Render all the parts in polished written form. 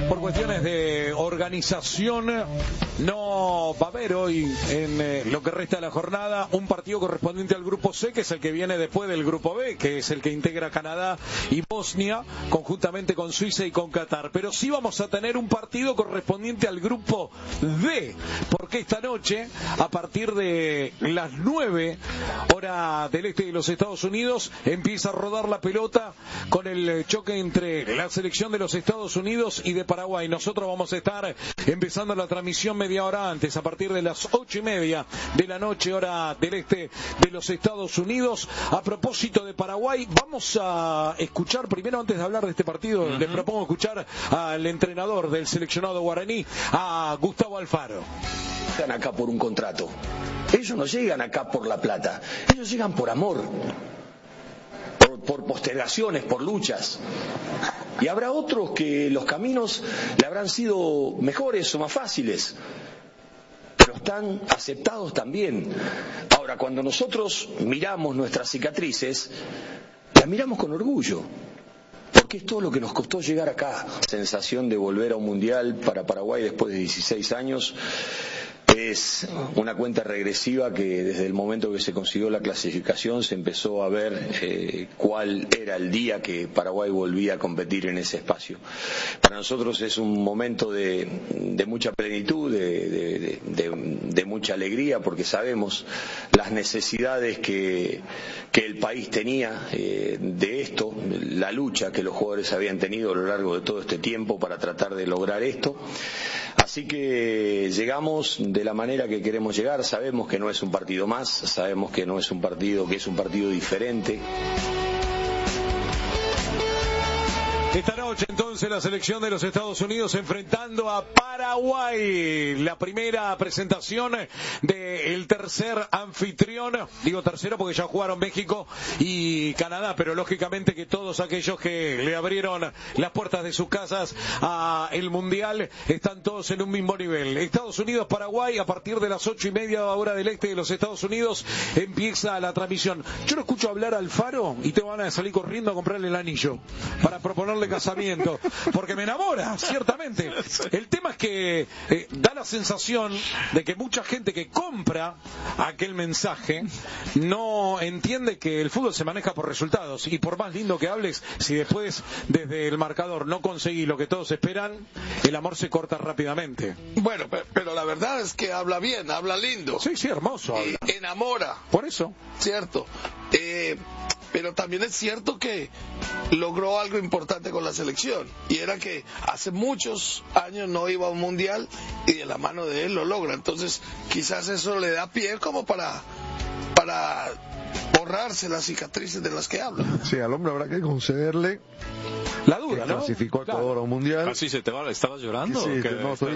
Por cuestiones de organización, no va a haber hoy, en lo que resta de la jornada, un partido correspondiente al Grupo C, que es el que viene después del Grupo B, que es el que integra Canadá y Bosnia, conjuntamente con Suiza y con Qatar. Pero sí vamos a tener un partido correspondiente al Grupo D, porque esta noche, a partir de las 9, hora del este de los Estados Unidos, empieza a rodar la pelota con el choque entre la selección de los Estados Unidos y de Paraguay. Nosotros vamos a estar empezando la transmisión media hora antes, a partir de las 8:30 de la noche, hora del este de los Estados Unidos. A propósito de Paraguay, vamos a escuchar primero, antes de hablar de este partido, les propongo escuchar al entrenador del seleccionado guaraní, a Gustavo Alfaro. Llegan acá por un contrato. Ellos no llegan acá por la plata. Ellos llegan por amor. Por postergaciones, por luchas. Y habrá otros que los caminos le habrán sido mejores o más fáciles, pero están aceptados también. Ahora, cuando nosotros miramos nuestras cicatrices, las miramos con orgullo, porque es todo lo que nos costó llegar acá. Sensación de volver a un mundial para Paraguay después de 16 años. Es una cuenta regresiva que desde el momento que se consiguió la clasificación se empezó a ver cuál era el día que Paraguay volvía a competir en ese espacio. Para nosotros es un momento de mucha plenitud, de mucha alegría, porque sabemos las necesidades que el país tenía de esto, la lucha que los jugadores habían tenido a lo largo de todo este tiempo para tratar de lograr esto. Así que llegamos de la manera que queremos llegar. Sabemos que no es un partido más, sabemos que no es un partido, que es un partido diferente. Esta noche entonces la selección de los Estados Unidos enfrentando a Paraguay, la primera presentación del tercer anfitrión, digo tercero porque ya jugaron México y Canadá, pero lógicamente que todos aquellos que le abrieron las puertas de sus casas a el Mundial están todos en un mismo nivel. Estados Unidos, Paraguay, a partir de las 8:30 hora del este de los Estados Unidos empieza la transmisión. Yo no escucho hablar al Faro y te van a salir corriendo a comprarle el anillo para proponerle casamiento, porque me enamora, ciertamente. El tema es que da la sensación de que mucha gente que compra aquel mensaje no entiende que el fútbol se maneja por resultados, y por más lindo que hables, si después desde el marcador no conseguís lo que todos esperan, el amor se corta rápidamente. Bueno, pero la verdad es que habla bien, habla lindo. Sí, sí, hermoso habla. Enamora. Por eso. Cierto. Pero también es cierto que logró algo importante con la selección, y era que hace muchos años no iba a un mundial y de la mano de él lo logra. Entonces quizás eso le da pie como para borrarse las cicatrices de las que habla. Sí, al hombre habrá que concederle la duda, ¿no? Clasificó a Ecuador a un mundial. ¿Así se te va? ¿Estabas llorando? Sí, no, estoy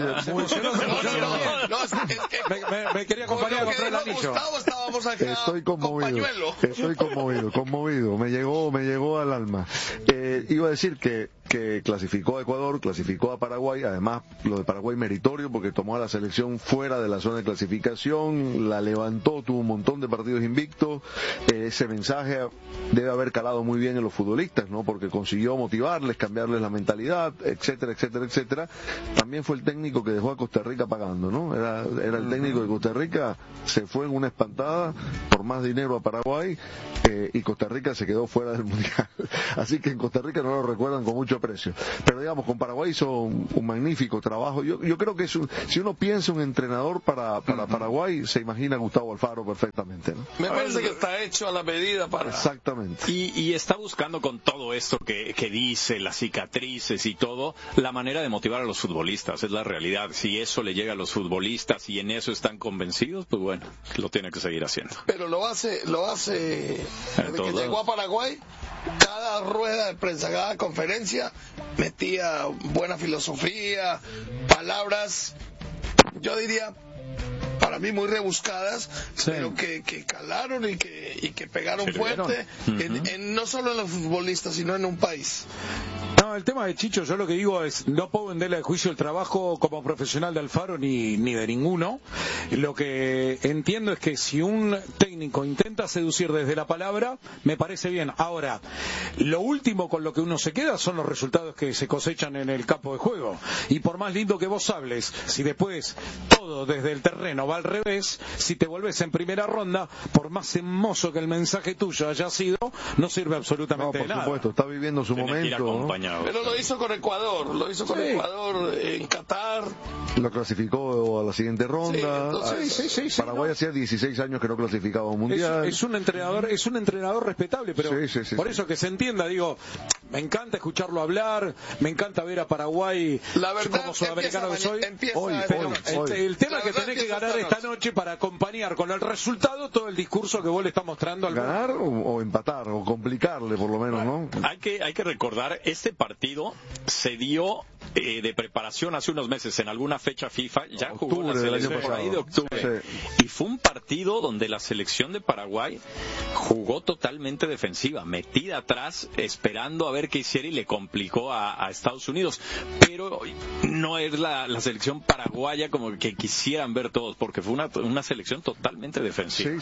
me quería acompañar a comprar el anillo. Estábamos acá. Estoy conmovido. Me llegó al alma. Iba a decir que clasificó a Ecuador, clasificó a Paraguay, además lo de Paraguay meritorio porque tomó a la selección fuera de la zona de clasificación, la levantó, tuvo un montón de partidos invictos. Ese mensaje debe haber calado muy bien en los futbolistas, ¿no? Porque consiguió motivarles, cambiarles la mentalidad, etcétera, etcétera, etcétera. También fue el técnico que dejó a Costa Rica pagando, ¿no? Era el técnico de Costa Rica, se fue en una espantada por más dinero a Paraguay, y Costa Rica se quedó fuera del mundial. Así que en Costa Rica no lo recuerdan con mucho precio. Pero digamos, con Paraguay hizo un magnífico trabajo. Yo creo que si uno piensa un entrenador para Paraguay, se imagina a Gustavo Alfaro perfectamente, ¿no? Me parece que está hecho a la medida para... Exactamente. Y está buscando con todo esto que dice, las cicatrices y todo, la manera de motivar a los futbolistas, es la realidad. Si eso le llega a los futbolistas y en eso están convencidos, pues bueno, lo tiene que seguir haciendo. Pero lo hace desde que llegó a Paraguay. Cada rueda de prensa, cada conferencia metía buena filosofía, palabras, yo diría, para mí muy rebuscadas, sí, pero que calaron y que pegaron fuerte, no solo en los futbolistas, sino en un país. No, el tema de Chicho, yo lo que digo es, no puedo venderle a juicio el trabajo como profesional de Alfaro ni de ninguno. Lo que entiendo es que si un técnico técnico intenta seducir desde la palabra, me parece bien. Ahora, lo último con lo que uno se queda son los resultados que se cosechan en el campo de juego. Y por más lindo que vos hables, si después todo desde el terreno va al revés, si te volvés en primera ronda, por más hermoso que el mensaje tuyo haya sido, no sirve absolutamente de nada. Por supuesto, está viviendo su momento, ¿no? Pero lo hizo con Ecuador, Ecuador en Qatar. Lo clasificó a la siguiente ronda. Sí, Paraguay hacía 16 años que no clasificaba a un mundial. Es un entrenador respetable, pero por eso que se entienda, digo, me encanta escucharlo hablar, me encanta ver a Paraguay como sudamericano que soy. El tema que tenés que ganar esta noche para acompañar con el resultado todo el discurso que vos le estás mostrando al ganar o empatar o complicarle por lo menos, ¿no? Hay que recordar, este partido se dio de preparación hace unos meses en alguna fecha FIFA, ya jugó la selección por ahí de octubre, y fue un partido donde la selección de Paraguay jugó totalmente defensiva, metida atrás, esperando a ver qué hiciera, y le complicó a Estados Unidos, pero no es la selección paraguaya como que quisieran ver todos, porque fue una selección totalmente defensiva.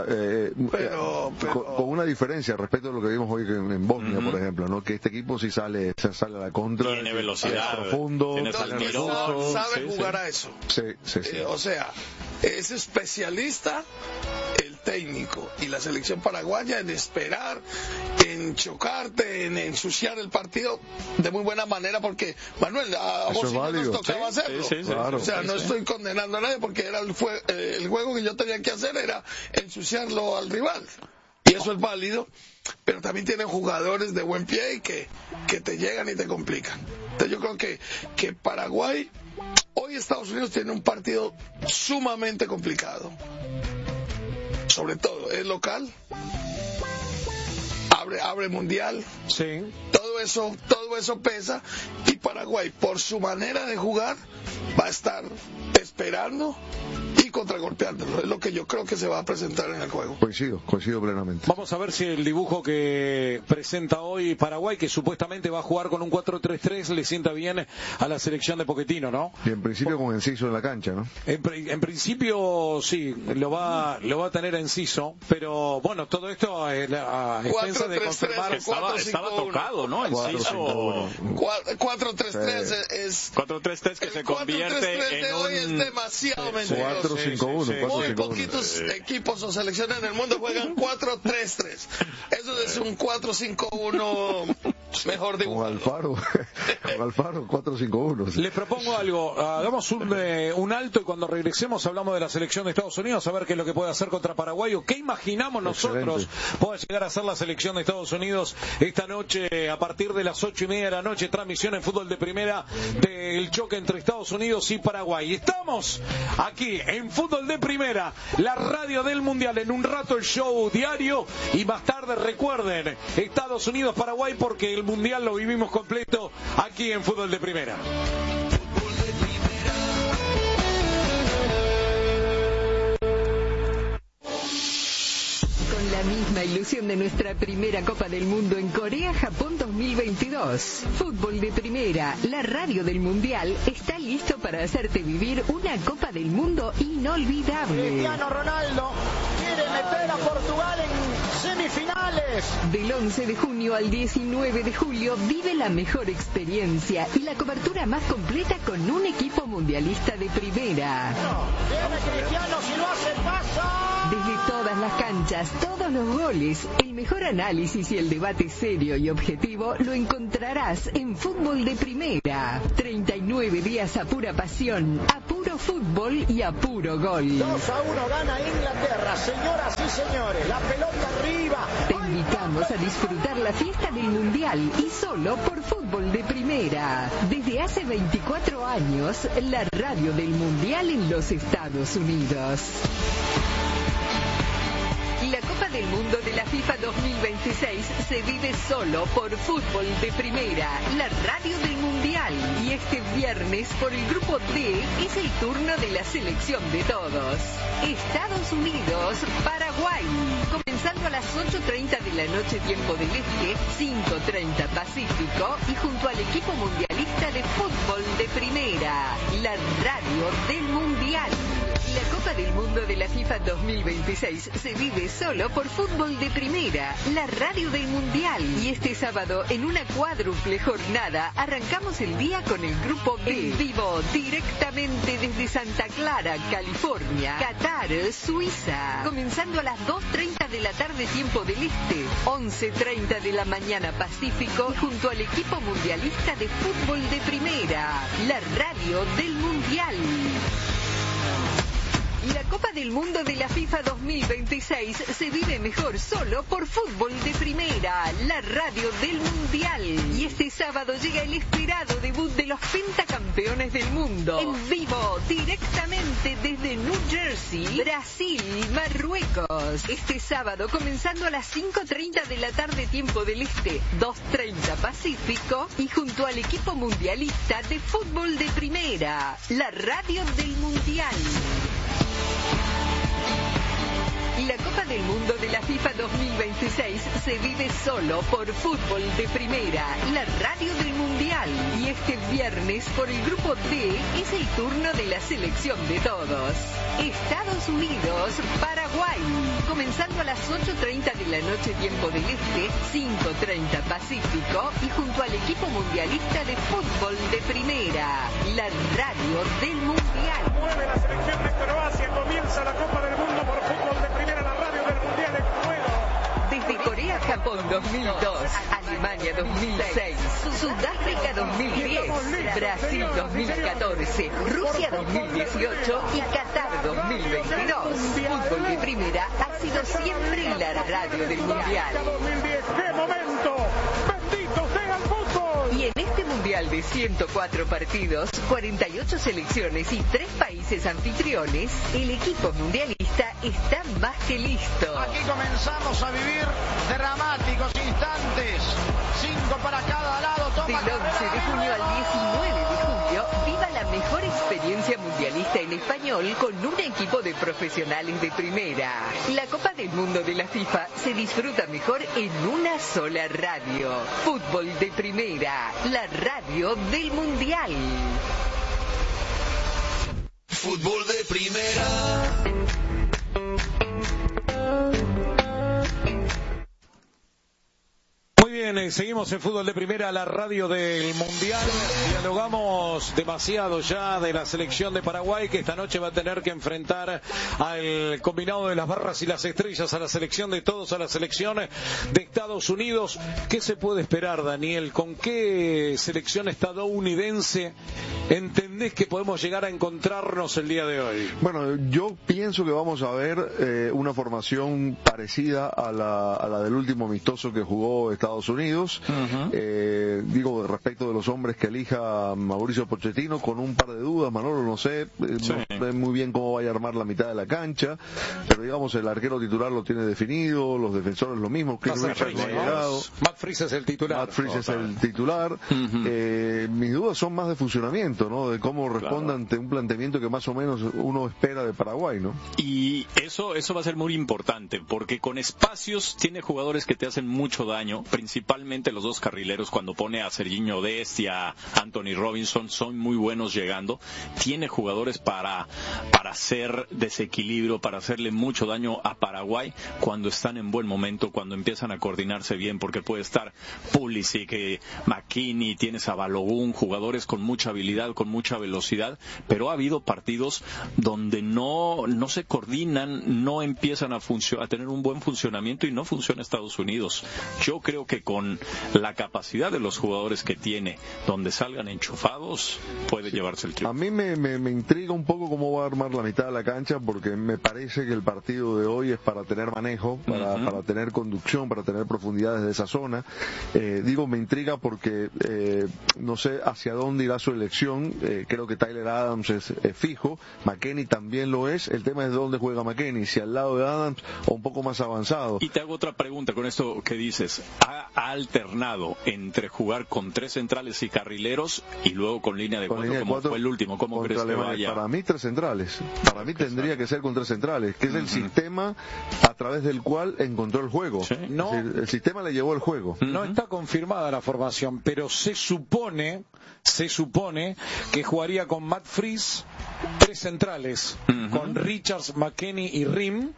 Pero con una diferencia respecto a lo que vimos hoy en Bosnia, por ejemplo, ¿no? Que este equipo sí sale a la contra, tiene velocidad, profundo, sabe jugar a eso. O sea, es especialista el técnico y la selección paraguaya en esperar, en chocarte, en ensuciar el partido de muy buena manera, porque Manuel, a vos sí nos tocaba hacerlo. Claro. O sea, no estoy condenando a nadie, porque era el juego que yo tenía que hacer era ensuciarlo al rival. Y eso es válido, pero también tienen jugadores de buen pie y que te llegan y te complican. Entonces yo creo que Paraguay, hoy Estados Unidos tiene un partido sumamente complicado. Sobre todo, es local, abre mundial, todo eso pesa, y Paraguay, por su manera de jugar, va a estar esperando y contragolpeándolo. Es lo que yo creo que se va a presentar en el juego. Coincido plenamente. Vamos a ver si el dibujo que presenta hoy Paraguay, que supuestamente va a jugar con un 4-3-3, le sienta bien a la selección de Pochettino, ¿no? Y en principio con Enciso en la cancha, ¿no? En principio sí, lo va a tener Enciso, pero bueno, todo esto a expensas de confirmar. Estaba tocado, ¿no? Enciso. 4-3-3 es 4-3-3 que se convierte en hoy es demasiado mentiroso. 4-5-1. Muy poquitos equipos o selecciones en el mundo juegan 4-3-3. Eso es un 4-5-1 mejor dibujo. Con Alfaro 4-5-1. Les propongo algo, hagamos un alto y cuando regresemos hablamos de la selección de Estados Unidos, a ver qué es lo que puede hacer contra Paraguay o qué imaginamos nosotros puede llegar a ser la selección de Estados Unidos esta noche a partir de las 8:30 de la noche, transmisión en Fútbol de Primera del choque entre Estados Unidos y Paraguay. Estamos aquí en Fútbol de Primera, la radio del Mundial, en un rato el show diario y más tarde recuerden Estados Unidos-Paraguay, porque el Mundial lo vivimos completo aquí en Fútbol de Primera. Con la misma ilusión de nuestra primera Copa del Mundo en Corea-Japón 2022. Fútbol de Primera, la radio del Mundial, está listo para hacerte vivir una Copa del Mundo inolvidable. Cristiano Ronaldo quiere meter a Portugal en semifinales. Del 11 de junio al 19 de julio vive la mejor experiencia y la cobertura más completa con un equipo mundialista de primera. Viene Cristiano, si lo hace pasa. Desde todas las canchas, todos los goles, el mejor análisis y el debate serio y objetivo lo encontrarás en Fútbol de Primera. 39 días a pura pasión, a puro fútbol y a puro gol. 2-1 gana Inglaterra, señoras y señores, la pelota arriba. Te invitamos a disfrutar la fiesta del Mundial y solo por Fútbol de Primera. Desde hace 24 años, la radio del Mundial en los Estados Unidos. La Copa del Mundo de la FIFA 2026 se vive solo por Fútbol de Primera, la radio del Mundial. Y este viernes, por el grupo D, es el turno de la selección de todos. Estados Unidos, Paraguay. Comenzando a las 8:30 de la noche, tiempo del Este, 5:30 Pacífico, y junto al equipo mundialista de Fútbol de Primera, la radio del Mundial. La Copa del Mundo de la FIFA 2026 se vive solo por Fútbol de Primera, la radio del Mundial. Y este sábado, en una cuádruple jornada, arrancamos el día con el Grupo B, en vivo, directamente desde Santa Clara, California, Qatar, Suiza. Comenzando a las 2:30 de la tarde, tiempo del Este, 11:30 de la mañana Pacífico, junto al equipo mundialista de Fútbol de Primera, la radio del Mundial. La Copa del Mundo de la FIFA 2026 se vive mejor solo por Fútbol de Primera, la radio del Mundial. Y este sábado llega el esperado debut de los pentacampeones del mundo. En vivo, directamente desde New Jersey, Brasil, Marruecos. Este sábado, comenzando a las 5:30 de la tarde, tiempo del Este, 2:30 Pacífico, y junto al equipo mundialista de Fútbol de Primera, la radio del Mundial. La Copa del Mundo de la FIFA 2026 se vive solo por Fútbol de Primera, la radio del Mundial. Y este viernes, por el Grupo D, es el turno de la selección de todos. Estados Unidos, Paraguay. Comenzando a las 8:30 de la noche, tiempo del Este, 5:30 Pacífico, y junto al equipo mundialista de Fútbol de Primera, la radio del Mundial. Mueve la selección de Croacia, comienza la Copa del Mundo por Fútbol de Primera, la radio del Mundial en juego. Desde Corea, Japón 2002, Alemania 2006, Sudáfrica 2010, Brasil 2014, Rusia 2018 y Qatar 2022. Fútbol de Primera ha sido siempre la radio del Mundial. 2010, ¡qué momento! ¡Bendito sea el fútbol! Y en este Mundial de 104 partidos, 48 selecciones y 3 países anfitriones, el equipo mundialista está más que listo. Aquí comenzamos a vivir dramáticos instantes. 5 para cada lado. Toma Del 11 de junio al 19 de julio, viva la mejor experiencia mundialista en español con un equipo de profesionales de primera. La Copa del Mundo de la FIFA se disfruta mejor en una sola radio. Fútbol de Primera, la radio del Mundial. Fútbol de Primera. Muy bien, seguimos en Fútbol de Primera, la radio del Mundial. Dialogamos demasiado ya de la selección de Paraguay, que esta noche va a tener que enfrentar al combinado de las barras y las estrellas, a la selección de todos, a la selección de Estados Unidos. ¿Qué se puede esperar, Daniel? ¿Con qué selección estadounidense entendés que podemos llegar a encontrarnos el día de hoy? Bueno, yo pienso que vamos a ver una formación parecida a la del último amistoso que jugó Estados Unidos. Digo, respecto de los hombres que elija Mauricio Pochettino, con un par de dudas, Manolo, no sé, no sé muy bien cómo vaya a armar la mitad de la cancha, pero digamos, el arquero titular lo tiene definido, los defensores lo mismo, Chris Richards no ha llegado. Matt Freese es el titular. Mis dudas son más de funcionamiento, ¿no? De cómo responda ante un planteamiento que más o menos uno espera de Paraguay, ¿no? Y eso va a ser muy importante, porque con espacios tiene jugadores que te hacen mucho daño, principalmente los dos carrileros. Cuando pone a Sergiño Dest y a Anthony Robinson, son muy buenos llegando. Tiene jugadores para hacer desequilibrio, para hacerle mucho daño a Paraguay cuando están en buen momento, cuando empiezan a coordinarse bien, porque puede estar Pulisic, McKinney, tienes a Balogun, jugadores con mucha habilidad, con mucha velocidad, pero ha habido partidos donde no se coordinan, no empiezan a tener un buen funcionamiento y no funciona Estados Unidos. Yo creo que con la capacidad de los jugadores que tiene, donde salgan enchufados, puede llevarse el triunfo. A mí me intriga un poco cómo va a armar la mitad de la cancha, porque me parece que el partido de hoy es para tener manejo, para tener conducción, para tener profundidades de esa zona. Me intriga porque no sé hacia dónde irá su elección. Creo que Tyler Adams es fijo, McKennie también lo es. El tema es de dónde juega McKennie, si al lado de Adams o un poco más avanzado. Y te hago otra pregunta con esto que dices. ¿Ha alternado entre jugar con 3 centrales y carrileros y luego con línea de 4 como fue el último? ¿Cómo crees que vaya? Para mí 3 centrales. Para mí tendría que ser con 3 centrales, que es el sistema a través del cual encontró el juego. ¿Sí? No, el sistema le llevó el juego. No está confirmada la formación, pero se supone que jugaría con Matt Freese 3 centrales, con Richards, McKennie y Rim.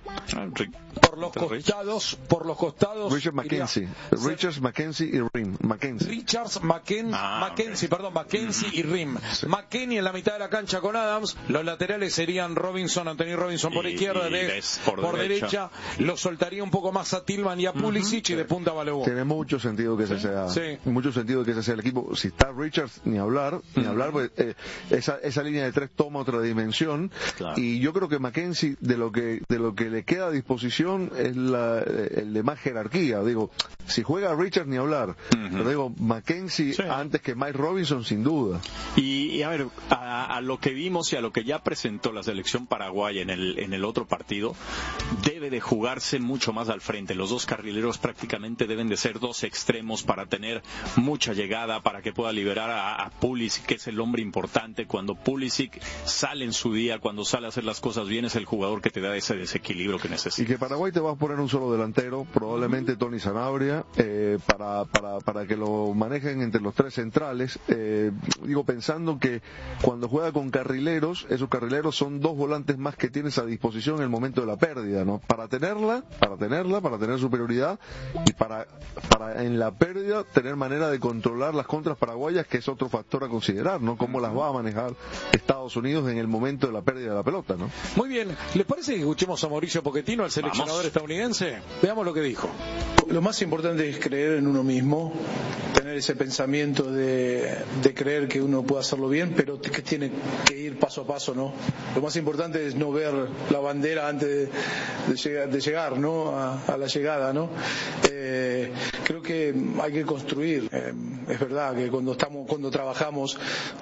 Por los costados. Richards, Mackenzie y Rim. Richards, Mackenzie y Rim. Sí. McKennie en la mitad de la cancha con Adams. Los laterales serían Anthony Robinson por izquierda, por derecha. Lo soltaría un poco más a Tillman y a Pulisic y de punta a Balogun. Tiene mucho sentido que ese sea. Sí. Mucho sentido que ese sea el equipo. Si está Richards, ni hablar, pues, esa línea de 3 toma otra dimensión. Claro. Y yo creo que Mackenzie, de lo que le queda a disposición, es el de más jerarquía. Digo, si juega Richards, ni hablar. Pero digo, Mackenzie antes que Mike Robinson, sin duda. Y a ver, a lo que vimos y a lo que ya presentó la selección paraguaya en el otro partido, debe de jugarse mucho más al frente. Los 2 carrileros prácticamente deben de ser 2 extremos para tener mucha llegada, para que pueda liberar a Pulisic, que es el hombre importante. Cuando Pulisic sale en su día, cuando sale a hacer las cosas bien, es el jugador que te da ese desequilibrio que necesitas. Y que Paraguay te va a poner un solo delantero, probablemente Tony Sanabria, para que lo manejen entre los 3 centrales. Digo, pensando que cuando juega con carrileros, esos carrileros son 2 volantes más que tienes a disposición en el momento de la pérdida, ¿no? Para tener superioridad y para en la pérdida tener manera de controlar las contras paraguayas, que es otro factor a considerar, ¿no? Cómo las va a manejar Estados Unidos en el momento de la pérdida de la pelota, ¿no? Muy bien, ¿les parece que escuchemos a Mauricio Pochettino, al seleccionador estadounidense? Veamos lo que dijo. Lo más importante es creer en uno mismo, tener ese pensamiento de creer que uno puede hacerlo bien, pero que tiene que ir paso a paso, ¿no? Lo más importante es no ver la bandera antes de llegar, ¿no? A la llegada, ¿no? Creo que hay que construir. Es verdad que cuando trabajamos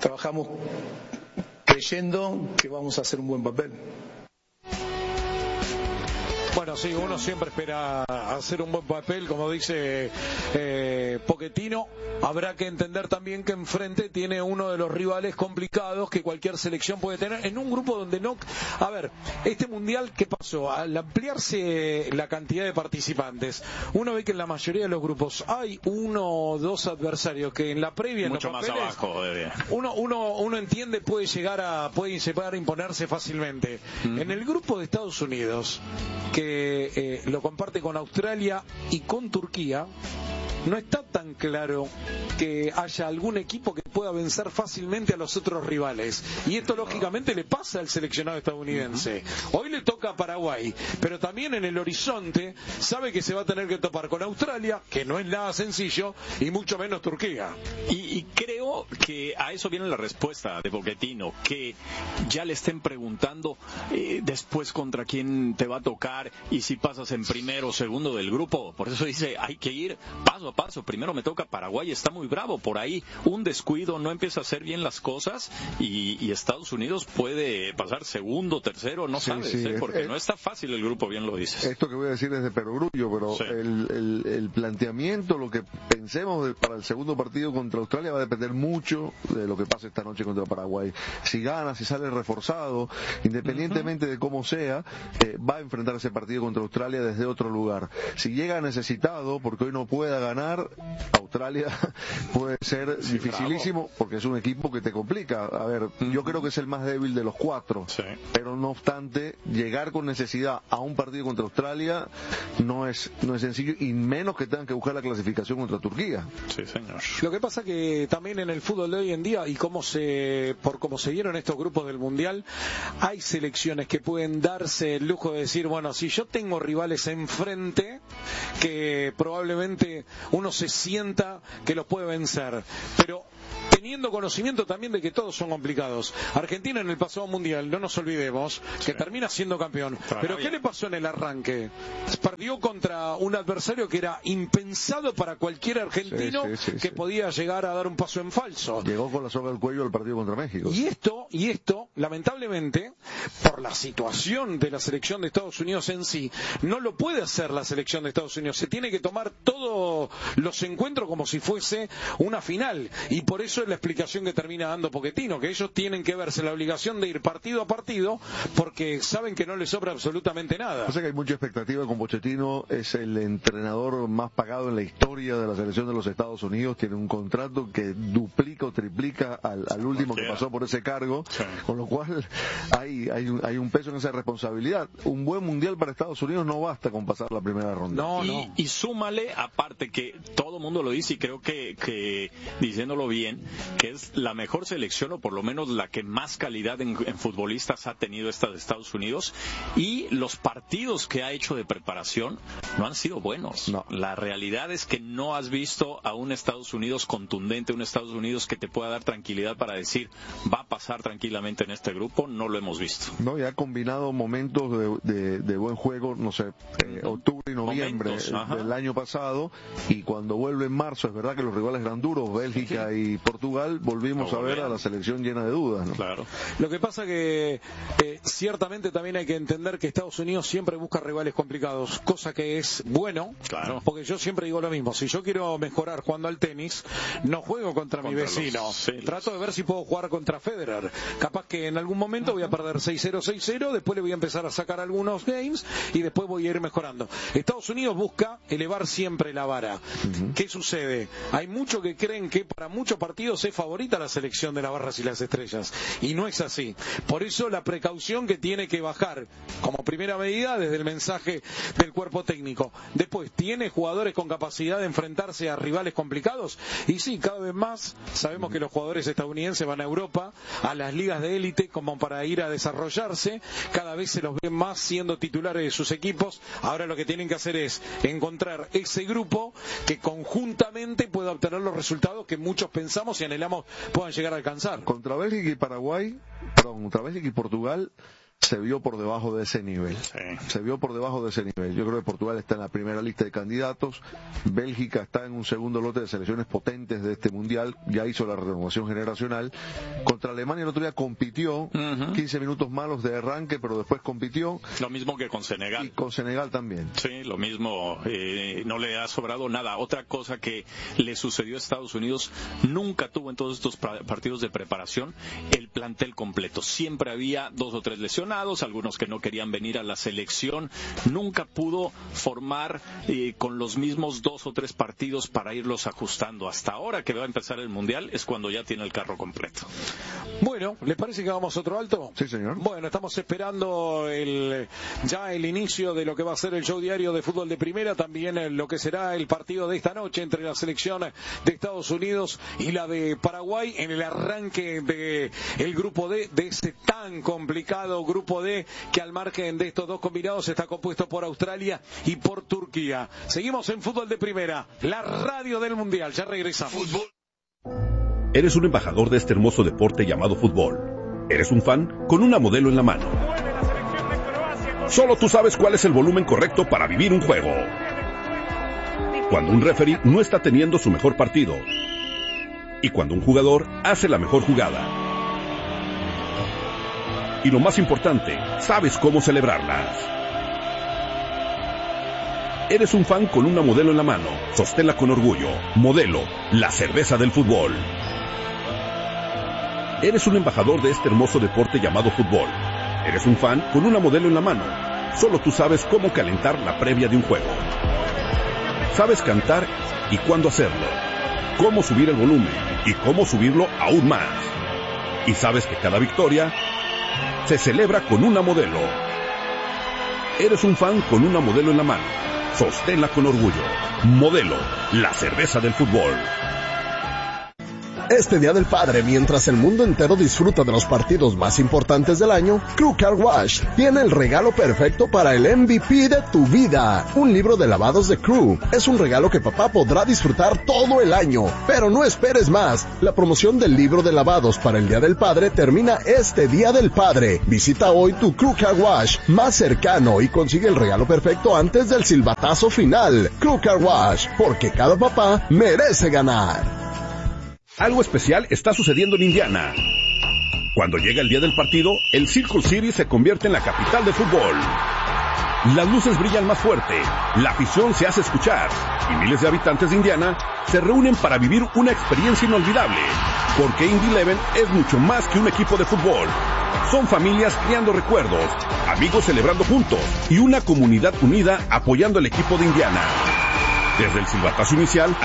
creyendo que vamos a hacer un buen papel. Bueno, sí, uno siempre espera hacer un buen papel, como dice Pochettino. Habrá que entender también que enfrente tiene uno de los rivales complicados que cualquier selección puede tener en un grupo donde no... A ver, este mundial, ¿qué pasó? Al ampliarse la cantidad de participantes, uno ve que en la mayoría de los grupos hay 1 o 2 adversarios que en la previa, mucho en los papeles, más abajo, uno entiende puede llegar a imponerse fácilmente. En el grupo de Estados Unidos, que lo comparte con Australia y con Turquía, no está tan claro que haya algún equipo que pueda vencer fácilmente a los otros rivales. Y esto lógicamente le pasa al seleccionado estadounidense. Hoy le toca a Paraguay, pero también en el horizonte sabe que se va a tener que topar con Australia, que no es nada sencillo, y mucho menos Turquía. Y creo que a eso viene la respuesta de Pochettino, que ya le estén preguntando después contra quién te va a tocar y si pasas en primero o segundo del grupo. Por eso dice, hay que ir paso a paso. Primero me toca Paraguay, está muy bravo por ahí, un descuido, no empieza a hacer bien las cosas y Estados Unidos puede pasar segundo, tercero, no sabes, porque no está fácil el grupo, bien lo dices. Esto que voy a decir es de perogrullo, pero el planteamiento, lo que pensemos para el segundo partido contra Australia va a depender mucho de lo que pase esta noche contra Paraguay. Si gana, si sale reforzado, independientemente de cómo sea, va a enfrentar ese partido contra Australia desde otro lugar. Si llega necesitado, porque hoy no pueda ganar, Australia puede ser dificilísimo, porque es un equipo que te complica. A ver, yo creo que es el más débil de los 4, pero no obstante, llegar con necesidad a un partido contra Australia no es sencillo, y menos que tengan que buscar la clasificación contra Turquía. Sí, señor. Lo que pasa que también en el fútbol de hoy en día, y por cómo se dieron estos grupos del Mundial, hay selecciones que pueden darse el lujo de decir, bueno, si yo tengo rivales enfrente que probablemente uno se sienta que los puede vencer, pero teniendo conocimiento también de que todos son complicados. Argentina en el pasado mundial, no nos olvidemos, que termina siendo campeón. Pero ¿qué le pasó en el arranque? Perdió contra un adversario que era impensado para cualquier argentino que podía llegar a dar un paso en falso. Llegó con la soga al cuello al partido contra México. Y esto, lamentablemente, por la situación de la selección de Estados Unidos en sí, no lo puede hacer la selección de Estados Unidos. Se tiene que tomar todos los encuentros como si fuese una final. Y por eso es la explicación que termina dando Pochettino, que ellos tienen que verse la obligación de ir partido a partido porque saben que no les sobra absolutamente nada. O sea que hay mucha expectativa con Pochettino, es el entrenador más pagado en la historia de la selección de los Estados Unidos, tiene un contrato que duplica o triplica al último que pasó por ese cargo, sí. Con lo cual hay un peso en esa responsabilidad. Un buen mundial para Estados Unidos no basta con pasar la primera ronda. Y súmale, aparte que todo el mundo lo dice y creo que diciéndolo bien, que es la mejor selección o por lo menos la que más calidad en futbolistas ha tenido esta de Estados Unidos, y los partidos que ha hecho de preparación no han sido buenos. No. La realidad es que no has visto a un Estados Unidos contundente, un Estados Unidos que te pueda dar tranquilidad para decir va a pasar tranquilamente en este grupo, no lo hemos visto. No, y ha combinado momentos de buen juego, no sé, octubre y noviembre del año pasado, y cuando vuelve en marzo, es verdad que los rivales eran duros, Bélgica y Portugal, volvimos a ver a la selección llena de dudas, ¿no? Claro. Lo que pasa que ciertamente también hay que entender que Estados Unidos siempre busca rivales complicados, cosa que es bueno, claro. Porque yo siempre digo lo mismo, si yo quiero mejorar jugando al tenis, no juego contra mi vecino, trato de ver si puedo jugar contra Federer, capaz que en algún momento voy a perder 6-0, 6-0, después le voy a empezar a sacar algunos games y después voy a ir mejorando. Estados Unidos busca elevar siempre la vara. ¿Qué sucede? Hay muchos que creen que para muchos partidos es favorita la selección de las barras y las estrellas, y no es así. Por eso la precaución que tiene que bajar como primera medida desde el mensaje del cuerpo técnico. Después, ¿tiene jugadores con capacidad de enfrentarse a rivales complicados? Y sí, cada vez más sabemos que los jugadores estadounidenses van a Europa, a las ligas de élite, como para ir a desarrollarse. Cada vez se los ve más siendo titulares de sus equipos. Ahora lo que tienen que hacer es encontrar ese grupo que conjuntamente pueda obtener los resultados que muchos pensamos y anhelamos puedan llegar a alcanzar. Contra Bélgica y Portugal se vio por debajo de ese nivel. Sí. Se vio por debajo de ese nivel. Yo creo que Portugal está en la primera lista de candidatos. Bélgica está en un segundo lote de selecciones potentes de este mundial. Ya hizo la renovación generacional. Contra Alemania el otro día compitió. 15 minutos malos de arranque, pero después compitió. Lo mismo que con Senegal. Y con Senegal también. Sí, lo mismo. No le ha sobrado nada. Otra cosa que le sucedió a Estados Unidos, nunca tuvo en todos estos partidos de preparación el plantel completo. Siempre había 2 o 3 lesiones, algunos que no querían venir a la selección, nunca pudo formar con los mismos 2 o 3 partidos para irlos ajustando. Hasta ahora que va a empezar el Mundial es cuando ya tiene el carro completo. Bueno, ¿les parece que vamos a otro alto? Sí, señor. Bueno, estamos esperando ya el inicio de lo que va a ser el show diario de fútbol de primera, también lo que será el partido de esta noche entre la selección de Estados Unidos y la de Paraguay en el arranque de el grupo D, de ese tan complicado grupo D, que al margen de estos dos combinados está compuesto por Australia y por Turquía. Seguimos en Fútbol de Primera, la radio del Mundial. Ya regresamos. Fútbol. Eres un embajador de este hermoso deporte llamado fútbol. Eres un fan con una modelo en la mano. Solo tú sabes cuál es el volumen correcto para vivir un juego. Cuando un referee no está teniendo su mejor partido. Y cuando un jugador hace la mejor jugada. Y lo más importante, sabes cómo celebrarlas. Eres un fan con una modelo en la mano. Sosténla con orgullo. Modelo, la cerveza del fútbol. Eres un embajador de este hermoso deporte llamado fútbol. Eres un fan con una modelo en la mano. Solo tú sabes cómo calentar la previa de un juego. Sabes cantar y cuándo hacerlo. Cómo subir el volumen y cómo subirlo aún más. Y sabes que cada victoria se celebra con una modelo. Eres un fan con una modelo en la mano. Sosténla con orgullo. Modelo, la cerveza del fútbol. Este Día del Padre, mientras el mundo entero disfruta de los partidos más importantes del año, Crew Car Wash tiene el regalo perfecto para el MVP de tu vida. Un libro de lavados de Crew. Es un regalo que papá podrá disfrutar todo el año. Pero no esperes más. La promoción del libro de lavados para el Día del Padre termina este Día del Padre. Visita hoy tu Crew Car Wash más cercano y consigue el regalo perfecto antes del silbatazo final. Crew Car Wash, porque cada papá merece ganar. Algo especial está sucediendo en Indiana. Cuando llega el día del partido, el Circle City se convierte en la capital de fútbol. Las luces brillan más fuerte, la afición se hace escuchar y miles de habitantes de Indiana se reúnen para vivir una experiencia inolvidable, porque Indy 11 es mucho más que un equipo de fútbol. Son familias creando recuerdos, amigos celebrando juntos y una comunidad unida apoyando al equipo de Indiana. Desde el silbatazo inicial